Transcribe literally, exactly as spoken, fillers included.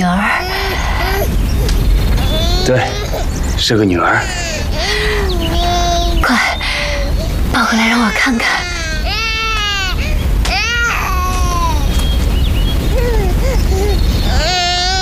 女儿。 对，是个女儿。 快，抱过来让我看看。